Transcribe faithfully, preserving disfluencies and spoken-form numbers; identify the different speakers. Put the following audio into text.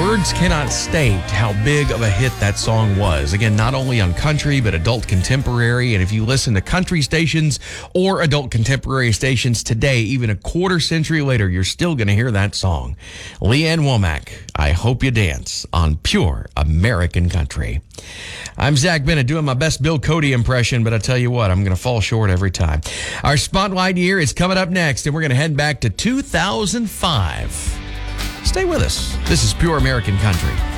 Speaker 1: Words cannot state how big of a hit that song was. Again, not only on country, but adult contemporary. And if you listen to country stations or adult contemporary stations today, even a quarter century later, you're still going to hear that song. Lee Ann Womack, I Hope You Dance on Pure American Country. I'm Zach Bennett doing my best Bill Cody impression, but I tell you what, I'm going to fall short every time. Our Spotlight year is coming up next, and we're going to head back to two thousand five. Stay with us. This is Pure American Country.